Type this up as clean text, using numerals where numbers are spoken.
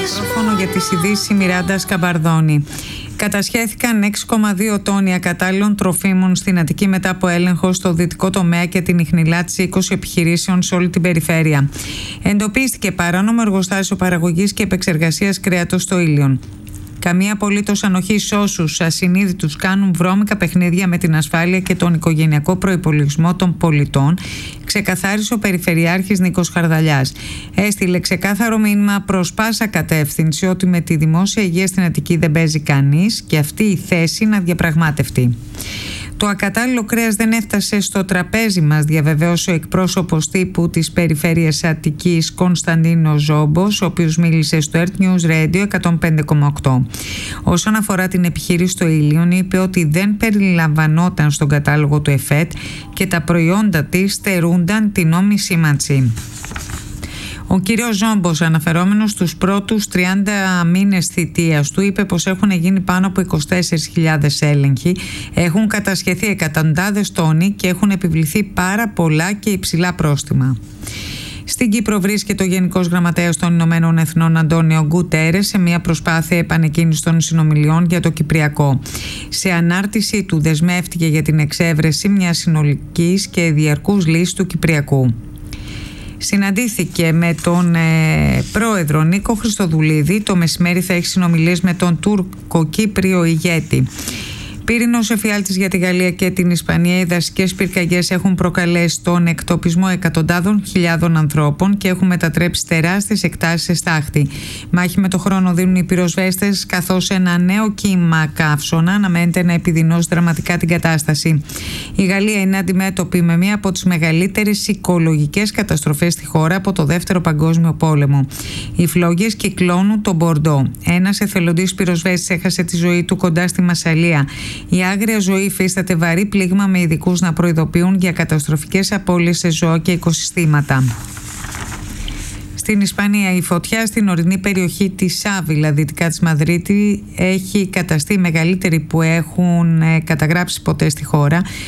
Μικρόφωνο για τις ειδήσεις η Μιράντα Σκαμπαρδόνη. Κατασχέθηκαν 6,2 τόνοι ακατάλληλων τροφίμων στην Αττική μετά από έλεγχο στο δυτικό τομέα και την ιχνηλάτηση 20 επιχειρήσεων σε όλη την περιφέρεια. Εντοπίστηκε παράνομο εργοστάσιο παραγωγής και επεξεργασίας κρέατος στο Ήλιον. Καμία απολύτως ανοχή σε όσους ασυνείδητους κάνουν βρώμικα παιχνίδια με την ασφάλεια και τον οικογενειακό προϋπολογισμό των πολιτών, ξεκαθάρισε ο Περιφερειάρχης Νίκος Χαρδαλιάς. Έστειλε ξεκάθαρο μήνυμα προς πάσα κατεύθυνση ότι με τη δημόσια υγεία στην Αττική δεν παίζει κανείς και αυτή η θέση να διαπραγμάτευτεί. Το ακατάλληλο κρέας δεν έφτασε στο τραπέζι μας, διαβεβαίωσε ο εκπρόσωπος τύπου της Περιφέρειας Αττικής Κωνσταντίνος Ζόμπος, ο οποίος μίλησε στο Earth News Radio 105,8. Όσον αφορά την επιχείρηση στο Ήλιον, είπε ότι δεν περιλαμβανόταν στον κατάλογο του ΕΦΕΤ και τα προϊόντα της στερούνταν την νόμιμη σήμανση. Ο κύριος Ζόμπος, αναφερόμενος στους πρώτους 30 μήνες θητείας του, είπε πως έχουν γίνει πάνω από 24.000 έλεγχοι, έχουν κατασχεθεί εκατοντάδες τόνοι και έχουν επιβληθεί πάρα πολλά και υψηλά πρόστιμα. Στην Κύπρο βρίσκεται ο Γενικός Γραμματέας των Ηνωμένων Εθνών Αντώνιο Γκουτέρες σε μια προσπάθεια επανεκκίνησης των συνομιλιών για το Κυπριακό. Σε ανάρτησή του δεσμεύτηκε για την εξέβρεση μιας συνολικής και διαρκούς λύσης του Κυπριακού. Συναντήθηκε με τον πρόεδρο Νίκο Χριστοδουλίδη. Το μεσημέρι θα έχει συνομιλίες με τον Τούρκο-Κύπριο ηγέτη. Πύρινος εφιάλτης για τη Γαλλία και την Ισπανία. Οι δασικές πυρκαγιές έχουν προκαλέσει τον εκτοπισμό εκατοντάδων χιλιάδων ανθρώπων και έχουν μετατρέψει τεράστιες εκτάσεις σε στάχτη. Μάχη με το χρόνο δίνουν οι πυροσβέστες, καθώς ένα νέο κύμα καύσωνα αναμένεται να επιδεινώσει δραματικά την κατάσταση. Η Γαλλία είναι αντιμέτωπη με μία από τις μεγαλύτερες οικολογικές καταστροφές στη χώρα από το Δεύτερο Παγκόσμιο Πόλεμο. Οι φλόγες κυκλώνουν τον Μπορντό. Ένας εθελοντής πυροσβέστης έχασε τη ζωή του κοντά στη Μασσαλία. Η άγρια ζωή υφίσταται βαρύ πλήγμα με ειδικούς να προειδοποιούν για καταστροφικές απώλειες σε ζώα και οικοσυστήματα. Στην Ισπανία, η φωτιά στην ορεινή περιοχή της Άβυλα, δυτικά της Μαδρίτη, έχει καταστεί η μεγαλύτερη που έχουν καταγράψει ποτέ στη χώρα.